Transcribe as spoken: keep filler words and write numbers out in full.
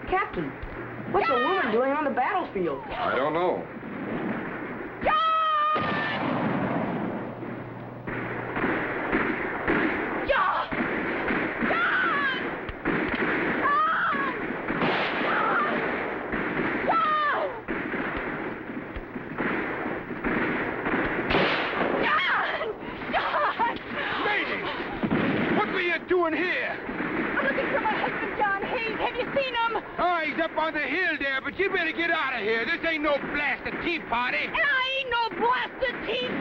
Captain, what's a woman doing on the battlefield? I don't know. Doing here? I'm looking for my husband, John Hayes. Have you seen him? Oh, he's up on the hill there, but you better get out of here. This ain't no blasted tea party. And I ain't no blasted tea